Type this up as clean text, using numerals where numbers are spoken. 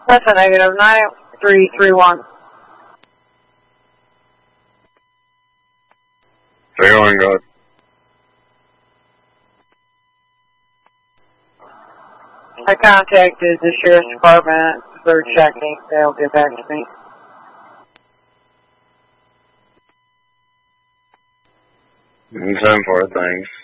That's a negative. 9331. 3-1, go ahead. I contacted the Sheriff's Department. They're checking. They'll get back to me. 7-4, thanks.